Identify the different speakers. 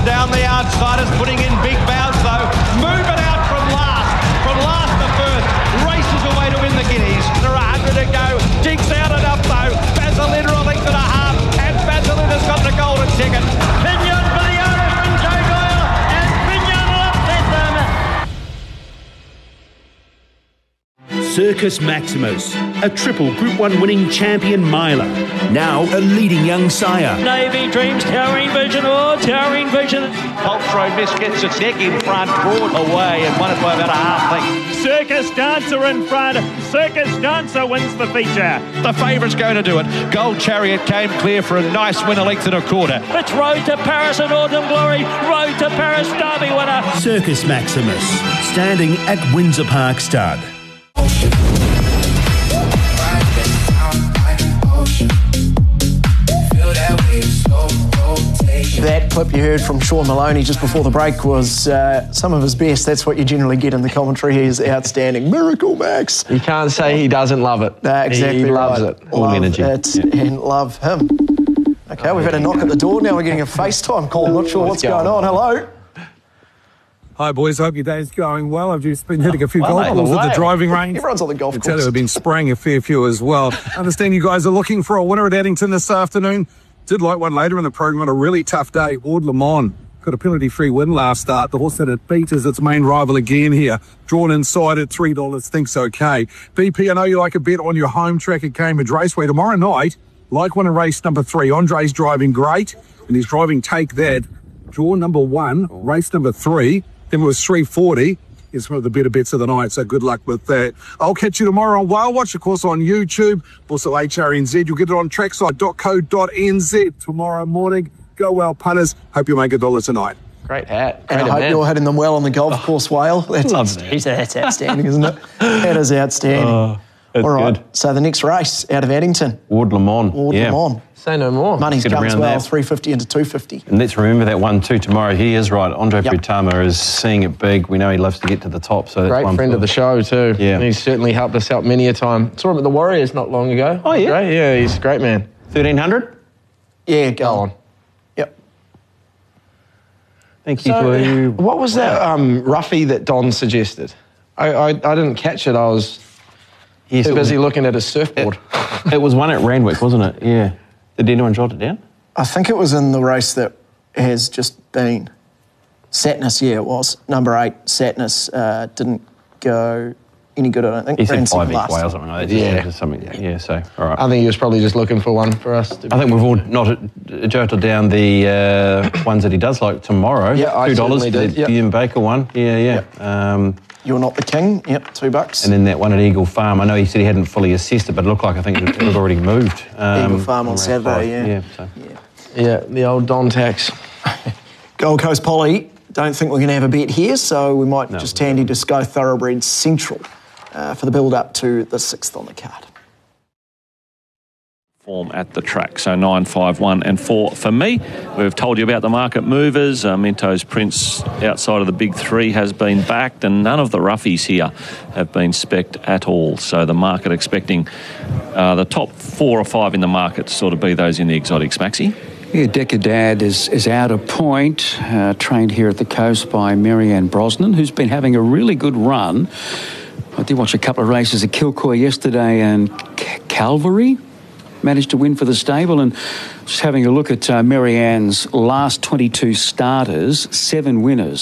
Speaker 1: down the outside is putting in big bounce though. Moving out from last to first. Races away to win the Guineas. There are 100 to go. Jinx out enough though. Vaseline a length and a half. And Vaseline has got the golden ticket.
Speaker 2: Pinion for the Irishman, Joe Doyle. And Pinion will upset them.
Speaker 3: Circus Maximus, a triple Group 1 winning champion miler, now a leading young sire.
Speaker 2: Navy Dreams, Towering Vision, Towering Vision.
Speaker 1: Poltro Miss gets its neck in front, broad away and won it by about a half length.
Speaker 4: Circus Dancer in front. Circus Dancer wins the feature.
Speaker 1: The favourite's going to do it. Gold Chariot came clear for a nice win, a length and a quarter.
Speaker 2: It's Road to Paris and Autumn Glory. Road to Paris Derby winner.
Speaker 3: Circus Maximus, standing at Windsor Park Stud.
Speaker 5: That clip you heard from Sean Maloney just before the break was some of his best. That's what you generally get in the commentary. He's outstanding. Miracle Max.
Speaker 6: You can't say he doesn't love it.
Speaker 5: Exactly.
Speaker 6: He loves it.
Speaker 5: All energy. And love him. Okay, we've had a knock at the door. Now we're getting a FaceTime call. Not sure what's going on. Hello.
Speaker 7: Hi, boys. Hope your day's going well. I've just been hitting a few golf balls at the driving range.
Speaker 5: Everyone's on the golf course.
Speaker 7: I tell you, I've been spraying a fair few as well. I understand you guys are looking for a winner at Addington this afternoon. Did like one later in the program on a really tough day. Ward Le Mans got a penalty-free win last start. The horse that it beat is its main rival again here. Drawn inside at $3, thinks okay. BP, I know you like a bet on your home track at Cambridge Raceway. Tomorrow night, like one in race number 3. Andre's driving great, and he's driving Take That. Draw number 1, race number 3. Then it was 340. It's one of the better bets of the night, so good luck with that. I'll catch you tomorrow on Whale Watch, of course, on YouTube, also HRNZ. You'll get it on trackside.co.nz tomorrow morning. Go well, punters. Hope you make $1 tonight.
Speaker 6: Great hat.
Speaker 5: And I hope you're hitting them well on the golf course, Whale. That's outstanding, isn't it? That is outstanding. All right, good. So the next race out of Addington.
Speaker 6: Ward Le Mans.
Speaker 5: Le Mans.
Speaker 6: Say no more.
Speaker 5: Money's come as well, 350 into 250.
Speaker 8: And let's remember that 1-2 tomorrow. He is right. Andre Pritama is seeing it big. We know he loves to get to the top. So
Speaker 6: great friend of the show too.
Speaker 8: Yeah.
Speaker 6: He's certainly helped us out many a time. Saw him at the Warriors not long ago.
Speaker 8: Oh, yeah?
Speaker 6: Great. Yeah, he's a great man.
Speaker 8: 1300?
Speaker 5: Yeah, go on. Yep.
Speaker 8: Thank you. So,
Speaker 6: what was that roughie that Don suggested? I didn't catch it. I was too busy looking at his surfboard.
Speaker 8: It was one at Randwick, wasn't it? Yeah. Did anyone jot it down?
Speaker 5: I think it was in the race that has just been. Satnus, yeah, it was. Number 8, Satnus didn't go any good, I don't think.
Speaker 8: He said 5 each way or something like that. Yeah, so, all right.
Speaker 6: I think he was probably just looking for one for us.
Speaker 8: I think we've all jotted down the ones that he does like tomorrow.
Speaker 6: Yeah, I certainly did.
Speaker 8: The Ian Baker one. Yeah.
Speaker 5: You're Not the King, $2.
Speaker 8: And then that one at Eagle Farm. I know he said he hadn't fully assessed it, but it looked like I think it had already moved.
Speaker 5: Eagle Farm on Saturday,
Speaker 6: Yeah, the old Don tax.
Speaker 5: Gold Coast Poly, don't think we're going to have a bet here, so we might just handy just go Thoroughbred Central for the build-up to the 6th on the card.
Speaker 9: Form at the track. So 9, 5, 1 and 4 for me. We've told you about the market movers. Mentos Prince outside of the big 3 has been backed, and none of the roughies here have been specced at all. So the market expecting the top 4 or 5 in the market to sort of be those in the exotics, Maxi.
Speaker 10: Yeah, Decadad is out of point, trained here at the Coast by Marianne Brosnan, who's been having a really good run. I did watch a couple of races at Kilcoy yesterday, and Calvary managed to win for the stable. And just having a look at Marianne's last 22 starters, 7 winners.